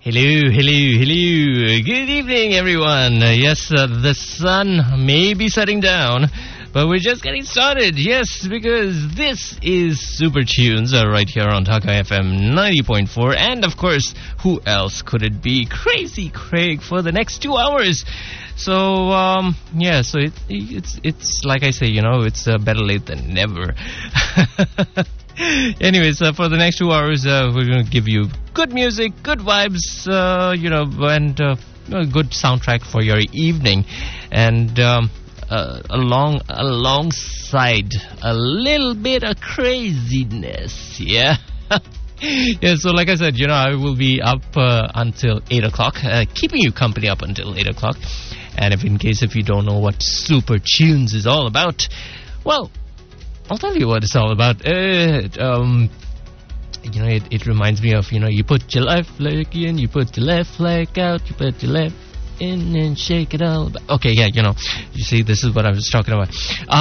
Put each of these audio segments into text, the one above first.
Hello, hello, hello. Good evening, everyone. Yes, the sun may be setting down, but we're just getting started. Yes, because this is Super Tunes right here on Dhaka FM 90.4. And, of course, who else could it be? Crazy Craig for the next 2 hours. So, so it's like I say, it's better late than never. Anyways, for the next 2 hours, we're going to give you good music, good vibes, and a good soundtrack for your evening. And alongside a little bit of craziness, yeah? Yeah, so like I said, I will be up until 8 o'clock, keeping you company up until 8 o'clock. And if you don't know what Super Tunes is all about, well, I'll tell you what it's all about. It reminds me of, you put your left leg in, you put your left leg out, you put your left in and shake it all. Okay, yeah, you see, this is what I was talking about.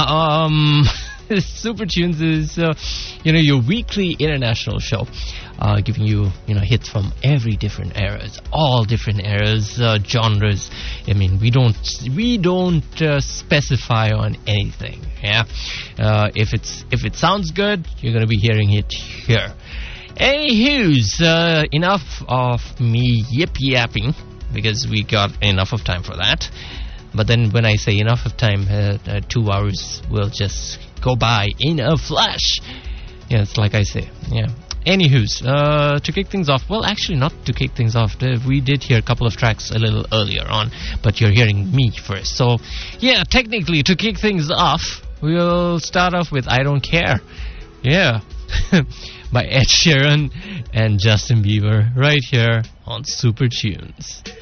Super Tunes is, your weekly international show, giving you, hits from every different eras, all different eras, genres. I mean, we don't specify on anything. Yeah, if it sounds good, you're gonna be hearing it here. Anywho's, enough of me yip-yapping, because we got enough of time for that. But then when I say enough of time, 2 hours will just go by in a flash. Yeah, it's like I say. Yeah. Anywho's, to kick things off, well, actually not to kick things off. We did hear a couple of tracks a little earlier on, but you're hearing me first. So, yeah, technically, to kick things off, we'll start off with I Don't Care. Yeah. By Ed Sheeran and Justin Bieber, right here on Super Tunes.